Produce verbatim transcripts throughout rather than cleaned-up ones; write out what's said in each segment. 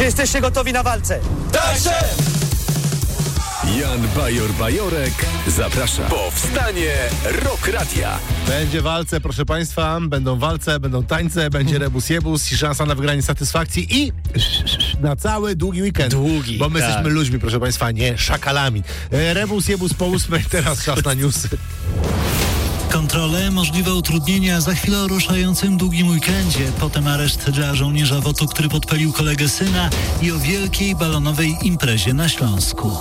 Czy jesteście gotowi na walce? Tak, szef! Jan Bajor-Bajorek zaprasza. Powstanie Rock Radia. Będzie walce, proszę Państwa, będą walce, będą tańce, będzie rebus-jebus i szansa na wygranie satysfakcji i na cały długi weekend. Długi, Bo my tak. jesteśmy ludźmi, proszę Państwa, nie szakalami. E, Rebus-jebus po ósmej, teraz czas na newsy. Kontrole, możliwe utrudnienia za chwilę o ruszającym długim weekendzie. Potem areszt dla żołnierza W O T-u, który podpalił kolegę syna i o wielkiej balonowej imprezie na Śląsku.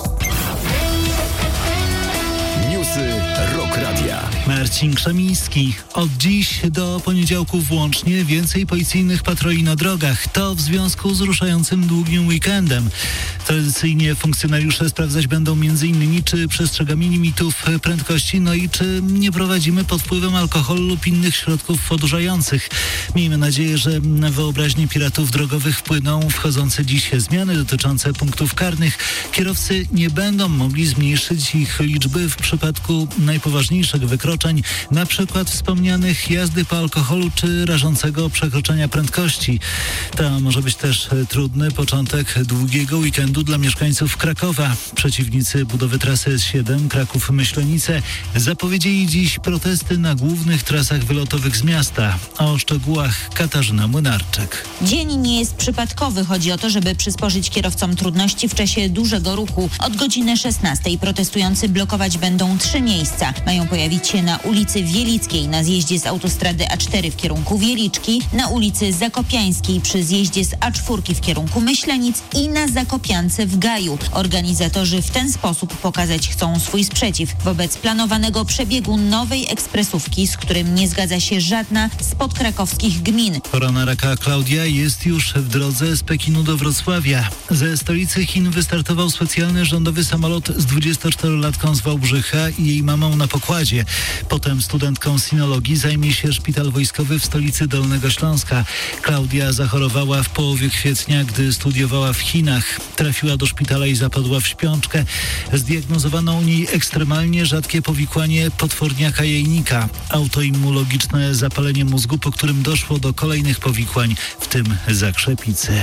Newsy Rock Radia. Marcin Krzemiński. Od dziś do poniedziałku włącznie więcej policyjnych patroli na drogach. To w związku z ruszającym długim weekendem. Tradycyjnie funkcjonariusze sprawdzać będą między innymi, czy przestrzegamy limitów prędkości, no i czy nie prowadzimy pod wpływem alkoholu lub innych środków odurzających. Miejmy nadzieję, że na wyobraźnię piratów drogowych wpłyną wchodzące dziś zmiany dotyczące punktów karnych. Kierowcy nie będą mogli zmniejszyć ich liczby w przypadku najpoważniejszych wykroczeń, na przykład wspomnianych jazdy po alkoholu czy rażącego przekroczenia prędkości. To może być też trudny początek długiego weekendu dla mieszkańców Krakowa. Przeciwnicy budowy trasy S siedem Kraków-Myślenice zapowiedzieli dziś protesty na głównych trasach wylotowych z miasta. O szczegółach Katarzyna Młynarczyk. Dzień nie jest przypadkowy. Chodzi o to, żeby przysporzyć kierowcom trudności w czasie dużego ruchu. Od godziny szesnastej protestujący blokować będą trzy miejsca. Mają pojawić się na ulicy Wielickiej na zjeździe z autostrady A cztery w kierunku Wieliczki, na ulicy Zakopiańskiej przy zjeździe z A cztery w kierunku Myślenic i na Zakopiance w Gaju. Organizatorzy w ten sposób pokazać chcą swój sprzeciw wobec planowanego przebiegu nowej ekspresówki, z którym nie zgadza się żadna z podkrakowskich gmin. Pora na raka Klaudia jest już w drodze z Pekinu do Wrocławia. Ze stolicy Chin wystartował specjalny rządowy samolot z dwudziestoczterolatką z Wałbrzycha i jej mamą na pokładzie. Potem studentką sinologii zajmie się szpital wojskowy w stolicy Dolnego Śląska. Klaudia zachorowała w połowie kwietnia, gdy studiowała w Chinach. Trafiła do szpitala i zapadła w śpiączkę. Zdiagnozowano u niej ekstremalnie rzadkie powikłanie potworniaka jajnika. Autoimmunologiczne zapalenie mózgu, po którym doszło do kolejnych powikłań, w tym zakrzepicy.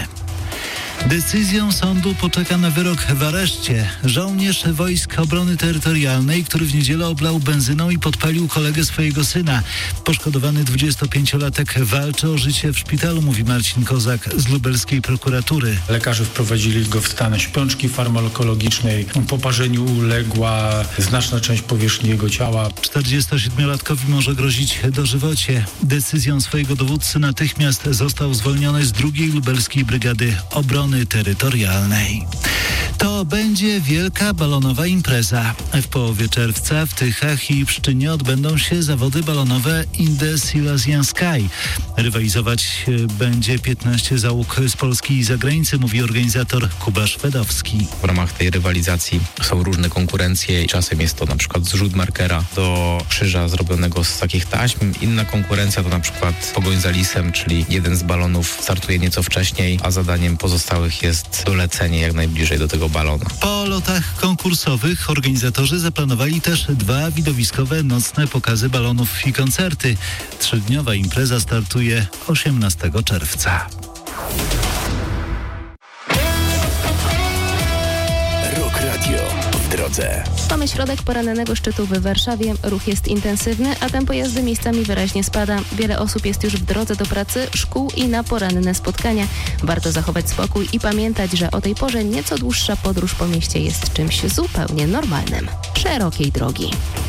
Decyzją sądu poczeka na wyrok w areszcie. Żołnierz Wojsk Obrony Terytorialnej, który w niedzielę oblał benzyną i podpalił kolegę swojego syna. Poszkodowany dwudziestopięciolatek walczy o życie w szpitalu, mówi Marcin Kozak z lubelskiej prokuratury. Lekarze wprowadzili go w stan śpiączki farmakologicznej. Poparzeniu uległa znaczna część powierzchni jego ciała. czterdziestosiedmiolatkowi może grozić dożywocie. Decyzją swojego dowódcy natychmiast został zwolniony z drugiej lubelskiej brygady obrony terytorialnej. To będzie wielka balonowa impreza. W połowie czerwca w Tychach i Pszczynie odbędą się zawody balonowe In the Silesian Sky. Rywalizować będzie piętnaście załóg z Polski i zagranicy, mówi organizator Kuba Szwedowski. W ramach tej rywalizacji są różne konkurencje. Czasem jest to na przykład zrzut markera do krzyża zrobionego z takich taśm. Inna konkurencja to na przykład pogoń za lisem, czyli jeden z balonów startuje nieco wcześniej, a zadaniem pozostałych jest dolecenie jak najbliżej do tego balona. Po lotach konkursowych organizatorzy zaplanowali też dwa widowiskowe nocne pokazy balonów i koncerty. Trzydniowa impreza startuje osiemnastego czerwca. Rock Radio w drodze. Mamy środek porannego szczytu w Warszawie. Ruch jest intensywny, a tempo jazdy miejscami wyraźnie spada. Wiele osób jest już w drodze do pracy, szkół i na poranne spotkania. Warto zachować spokój i pamiętać, że o tej porze nieco dłuższa podróż po mieście jest czymś zupełnie normalnym. Szerokiej drogi.